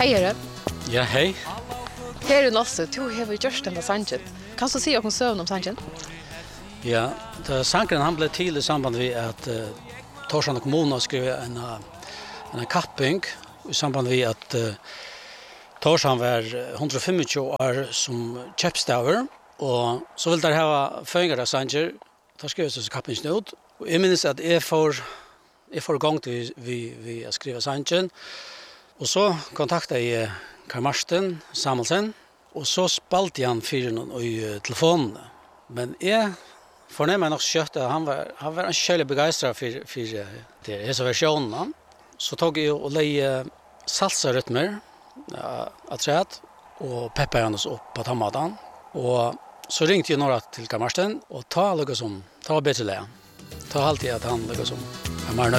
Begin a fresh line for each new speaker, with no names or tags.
Hej är det.
Ja, hej.
Här är Nosse, du har gjort den där sangen. Kan du säga om sövn om sangen?
Ja, sangen han blev till I samband med att Torshavn kommun skrev en kapping I samband med att Torshavn var 125 år som köpstäver och så vill där ha föngar sanger. Då skrev jag så kappingen ut. Och jag minns att jag får igång till vi skriva sangen. Och så kontaktade jag Karl Marsten Samuelsen och så spalte han fyren I telefonen. Men jag fornämmer nog kött att han var en kärlig begeistrad för det här versionen. Så tog jag och lägga salsa-rytmer att och peppade hans upp på tomaten. Och så ringde jag några till Karl Marsten och ta bättre lä. Ta alltid att han liksom är mer